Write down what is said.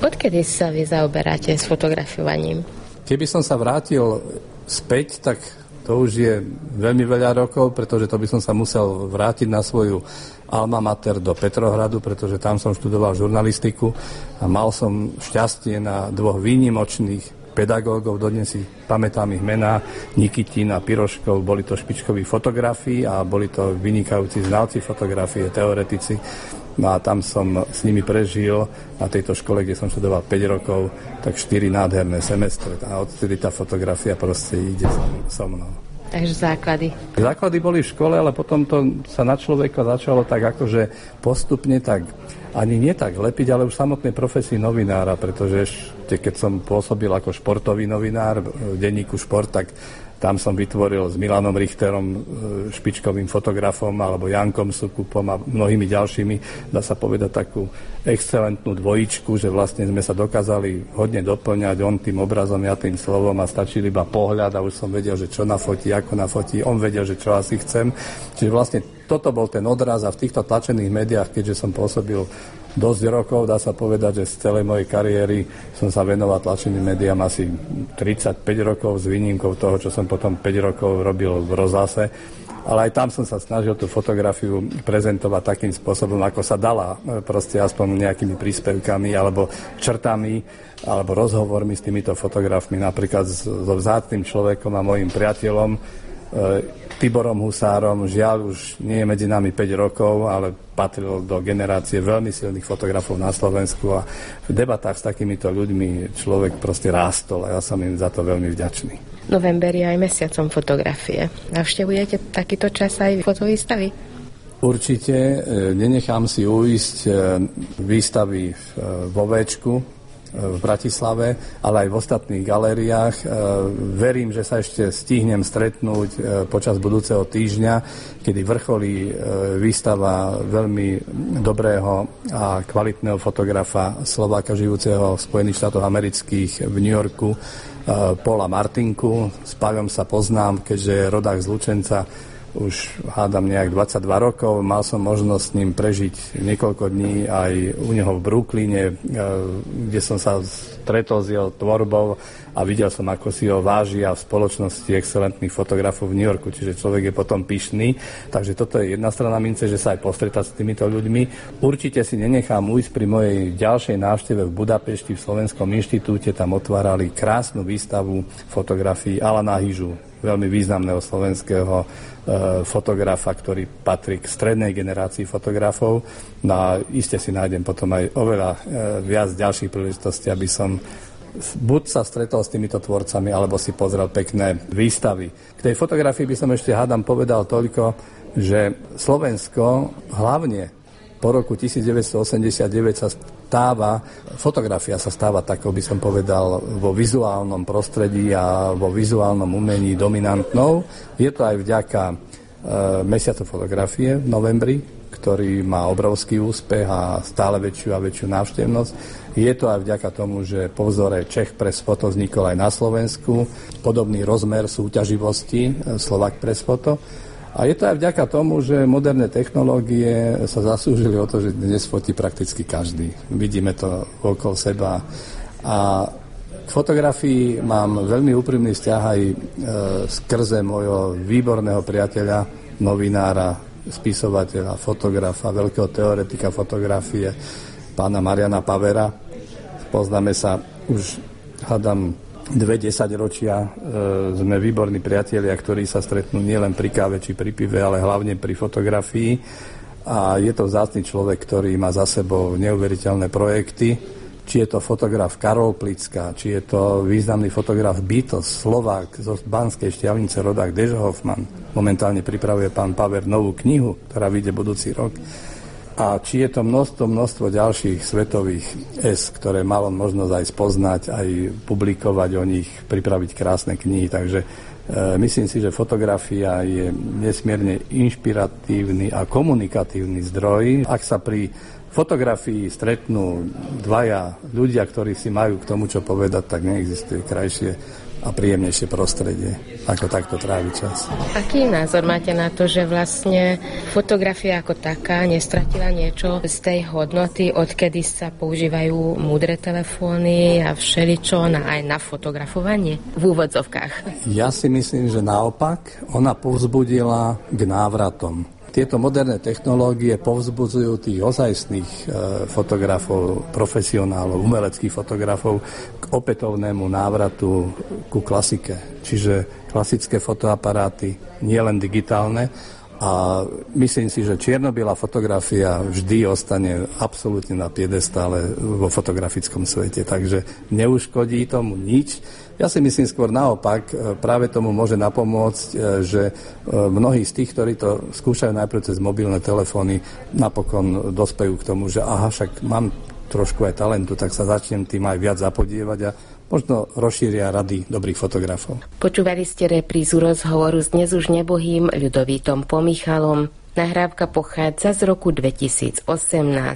Odkedy sa vy zaoberáte s fotografovaním? Keby som sa vrátil späť, tak to už je veľmi veľa rokov, pretože to by som sa musel vrátiť na svoju alma mater do Petrohradu, pretože tam som študoval žurnalistiku a mal som šťastie na dvoch výnimočných pedagógov, dodnes si pamätám ich mená, Nikitín a Piroškov, boli to špičkoví fotografi a boli to vynikajúci znalci fotografie, teoretici. No a tam som s nimi prežil na tejto škole, kde som študoval 5 rokov, tak 4 nádherné semestre. A odtedy tá fotografia proste ide so mnou. Takže základy. Základy boli v škole, ale potom to sa na človeka začalo tak akože postupne tak, ani nie tak lepiť, ale už v samotnej profesii novinára, pretože ešte keď som pôsobil ako športový novinár v denníku Šport, tak tam som vytvoril s Milanom Richterom, špičkovým fotografom, alebo Jankom Sukupom a mnohými ďalšími, dá sa povedať, takú excelentnú dvojičku, že vlastne sme sa dokázali hodne doplňať, on tým obrazom, ja tým slovom a stačil iba pohľad a už som vedel, že čo nafotí, ako nafotí, on vedel, že čo asi chcem. Čiže vlastne toto bol ten odraz a v týchto tlačených médiách, keďže som pôsobil dosť rokov, dá sa povedať, že z celej mojej kariéry som sa venoval tlačeným médiám asi 35 rokov s výnimkou toho, čo som potom 5 rokov robil v rozhlase. Ale aj tam som sa snažil tú fotografiu prezentovať takým spôsobom, ako sa dala, proste aspoň nejakými príspevkami alebo črtami alebo rozhovormi s týmito fotografmi, napríklad so vzácnym človekom a mojím priateľom Tiborom Husárom, žiaľ už nie je medzi nami 5 rokov, ale patril do generácie veľmi silných fotografov na Slovensku a v debatách s takýmito ľuďmi človek proste rástol a ja som im za to veľmi vďačný. November je aj mesiacom fotografie. Navštevujete takýto čas aj fotovýstavy? Určite, nenechám si uísť výstavy vo Véčku v Bratislave, ale aj v ostatných galériách. Verím, že sa ešte stihnem stretnúť počas budúceho týždňa, kedy vrcholí výstava veľmi dobrého a kvalitného fotografa Slováka žijúceho v Spojených štátoch amerických v New Yorku, Paula Martinku. S Páľom sa poznám, keďže je rodák z Lučenca, už hádam nejak 22 rokov. Mal som možnosť s ním prežiť niekoľko dní aj u neho v Brooklyne, kde som sa stretol s jeho tvorbou a videl som, ako si ho vážia v spoločnosti excelentných fotografov v New Yorku, čiže človek je potom pyšný. Takže toto je jedna strana mince, že sa aj postretať s týmito ľuďmi. Určite si nenechám ujsť pri mojej ďalšej návšteve v Budapešti v Slovenskom inštitúte. Tam otvárali krásnu výstavu fotografií Alana Hyžu, veľmi významného slovenského fotografa, ktorý patrí k strednej generácii fotografov. No a iste si nájdem potom aj oveľa viac ďalších príležitostí, aby som buď sa stretol s týmito tvorcami, alebo si pozrel pekné výstavy. K tej fotografii by som ešte hádam povedal toľko, že Slovensko hlavne po roku 1989 fotografia sa stáva, tak by som povedal, vo vizuálnom prostredí a vo vizuálnom umení dominantnou. Je to aj vďaka mesiacu fotografie v novembri, ktorý má obrovský úspech a stále väčšiu a väčšiu návštevnosť. Je to aj vďaka tomu, že po vzore Czech Press Photo vznikol aj na Slovensku podobný rozmer súťaživosti Slovak Press Photo. A je to aj vďaka tomu, že moderné technológie sa zaslúžili o to, že dnes fotí prakticky každý. Vidíme to okolo seba. A k fotografii mám veľmi úprimný vzťah aj skrze môjho výborného priateľa, novinára, spisovateľa, fotografa, veľkého teoretika fotografie, pána Mariana Pavera. Poznáme sa už, hádam, 10 ročia, sme výborní priatelia, ktorí sa stretnú nielen pri káve či pri pive, ale hlavne pri fotografii. A je to vzácny človek, ktorý má za sebou neuveriteľné projekty. Či je to fotograf Karol Plicka, či je to významný fotograf Beatles, Slovák zo Banskej Štiavnice, rodák Dežo Hoffman. Momentálne pripravuje pán Paver novú knihu, ktorá vyjde budúci rok. A či je to množstvo ďalších svetových ktoré malo možnosť aj spoznať, aj publikovať o nich, pripraviť krásne knihy. Takže myslím si, že fotografia je nesmierne inšpiratívny a komunikatívny zdroj. Ak sa pri fotografii stretnú dvaja ľudia, ktorí si majú k tomu, čo povedať, tak neexistuje krajšie a príjemnejšie prostredie, ako takto tráviť čas. Aký názor máte na to, že vlastne fotografia ako taká nestratila niečo z tej hodnoty, odkedy sa používajú múdre telefóny a všeličo aj na fotografovanie v úvodzovkách? Ja si myslím, že naopak ona povzbudila k návratom. Tieto moderné technológie povzbudzujú tých ozajstných fotografov, profesionálov, umeleckých fotografov k opätovnému návratu ku klasike. Čiže klasické fotoaparáty, nielen digitálne. A myslím si, že čierno-biela fotografia vždy ostane absolútne na piedestále vo fotografickom svete. Takže neuškodí tomu nič. Ja si myslím skôr naopak, práve tomu môže napomôcť, že mnohí z tých, ktorí to skúšajú najprv cez mobilné telefóny, napokon dospejú k tomu, že aha, však mám trošku aj talentu, tak sa začnem tým aj viac zapodievať a možno rozšíria rady dobrých fotografov. Počúvali ste reprízu rozhovoru s dnes už nebohým Ľudovítom Pomichalom. Nahrávka pochádza z roku 2018.